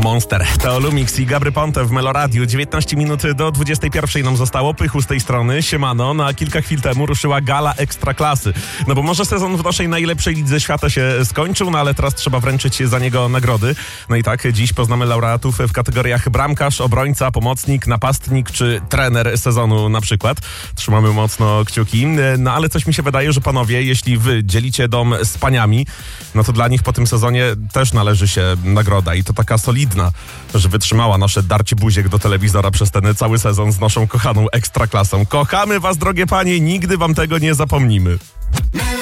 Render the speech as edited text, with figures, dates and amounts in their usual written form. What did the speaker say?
Monster. To Lumix i Gabry Ponte w Meloradiu. 19 minut do 21 nam zostało. Pychu z tej strony. Siemano. No a kilka chwil temu ruszyła gala Ekstraklasy. No bo może sezon w naszej najlepszej lidze świata się skończył, no ale teraz trzeba wręczyć za niego nagrody. No i tak, dziś poznamy laureatów w kategoriach bramkarz, obrońca, pomocnik, napastnik czy trener sezonu na przykład. Trzymamy mocno kciuki. No ale coś mi się wydaje, że panowie, jeśli wy dzielicie dom z paniami, no to dla nich po tym sezonie też należy się nagroda i to taka solidna, że wytrzymała nasze darcie buziek do telewizora przez ten cały sezon z naszą kochaną Ekstraklasą. Kochamy was, drogie panie, nigdy wam tego nie zapomnimy.